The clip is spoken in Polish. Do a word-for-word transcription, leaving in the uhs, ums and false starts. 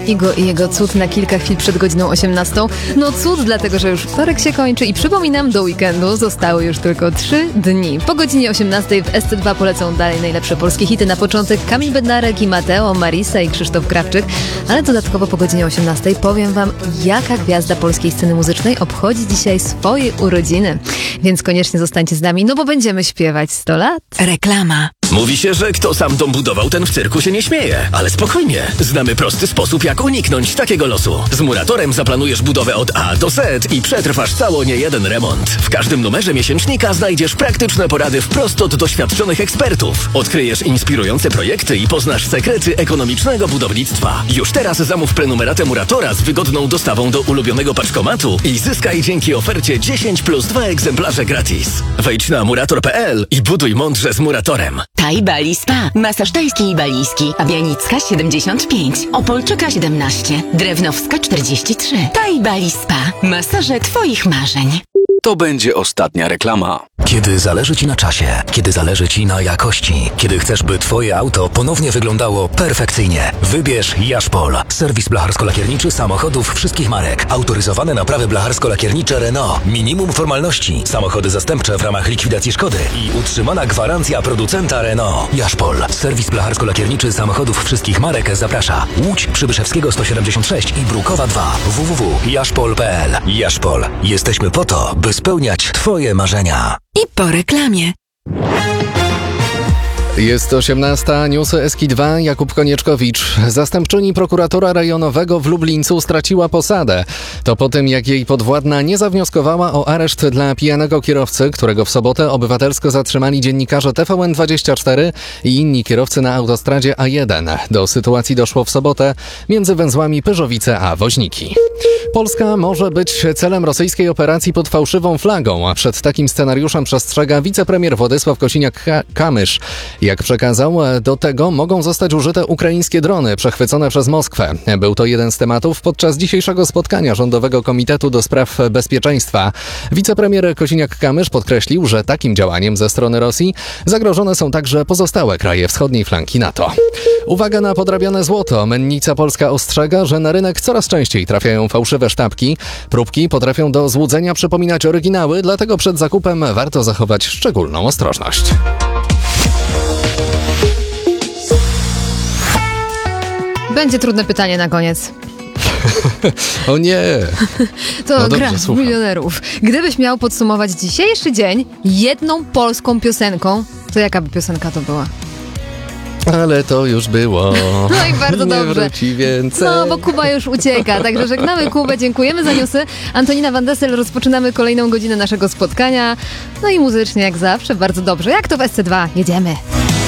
Igo i jego cud na kilka chwil przed godziną osiemnastą. No cud, dlatego że już wtorek się kończy i przypominam, do weekendu zostały już tylko trzy dni. Po godzinie osiemnastej w S C dwa polecą dalej najlepsze polskie hity. Na początek Kamil Bednarek i Mateo, Marisa i Krzysztof Krawczyk, ale dodatkowo po godzinie osiemnastej powiem wam, jaka gwiazda polskiej sceny muzycznej obchodzi dzisiaj swoje urodziny. Więc koniecznie zostańcie z nami, no bo będziemy śpiewać sto lat. Reklama. Mówi się, że kto sam dom budował, ten w cyrku się nie śmieje. Ale spokojnie, znamy prosty sposób, jak uniknąć takiego losu. Z Muratorem zaplanujesz budowę od A do Z i przetrwasz cało nie jeden remont. W każdym numerze miesięcznika znajdziesz praktyczne porady wprost od doświadczonych ekspertów. Odkryjesz inspirujące projekty i poznasz sekrety ekonomicznego budownictwa. Już teraz zamów prenumeratę Muratora z wygodną dostawą do ulubionego paczkomatu i zyskaj dzięki ofercie dziesięć plus dwa egzemplarze gratis. Wejdź na murator kropka p l i buduj mądrze z Muratorem. Thai Bali Spa. Masaż tajski i balijski. Abianicka siedemdziesiąt pięć. Opolczyka siedemnaście. Drewnowska czterdzieści trzy. Thai Bali Spa. Masaże twoich marzeń. To będzie ostatnia reklama. Kiedy zależy Ci na czasie, kiedy zależy Ci na jakości, kiedy chcesz, by Twoje auto ponownie wyglądało perfekcyjnie, wybierz Jaszpol. Serwis blacharsko-lakierniczy samochodów wszystkich marek. Autoryzowane naprawy blacharsko-lakiernicze Renault. Minimum formalności. Samochody zastępcze w ramach likwidacji szkody i utrzymana gwarancja producenta Renault. Jaszpol. Serwis blacharsko-lakierniczy samochodów wszystkich marek zaprasza. Łódź Przybyszewskiego sto siedemdziesiąt sześć i Brukowa dwa. w w w kropka jaszpol kropka p l. Jaszpol. Jesteśmy po to, by spełniać Twoje marzenia. I po reklamie. Jest osiemnasta, newsy S K dwa, Jakub Konieczkowicz. Zastępczyni prokuratora rejonowego w Lublińcu straciła posadę. To po tym, jak jej podwładna nie zawnioskowała o areszt dla pijanego kierowcy, którego w sobotę obywatelsko zatrzymali dziennikarze T V N dwadzieścia cztery i inni kierowcy na autostradzie A jeden. Do sytuacji doszło w sobotę między węzłami Pyrzowice a Woźniki. Polska może być celem rosyjskiej operacji pod fałszywą flagą, a przed takim scenariuszem przestrzega wicepremier Władysław Kosiniak-Kamysz. Jak przekazał, do tego mogą zostać użyte ukraińskie drony przechwycone przez Moskwę. Był to jeden z tematów podczas dzisiejszego spotkania Rządowego Komitetu do Spraw Bezpieczeństwa. Wicepremier Kosiniak-Kamysz podkreślił, że takim działaniem ze strony Rosji zagrożone są także pozostałe kraje wschodniej flanki NATO. Uwaga na podrabiane złoto. Mennica Polska ostrzega, że na rynek coraz częściej trafiają fałszywe sztabki. Próbki potrafią do złudzenia przypominać oryginały, dlatego przed zakupem warto zachować szczególną ostrożność. Będzie trudne pytanie na koniec. O nie! To no dobrze, gra w milionerów. Gdybyś miał podsumować dzisiejszy dzień jedną polską piosenką, to jaka by piosenka to była? Ale to już było. No i bardzo nie dobrze. Wróci więcej. No, bo Kuba już ucieka, także żegnamy Kubę, dziękujemy za newsy. Antonina Van Dessel, rozpoczynamy kolejną godzinę naszego spotkania. No i muzycznie jak zawsze, bardzo dobrze. Jak to w S C dwa? Jedziemy.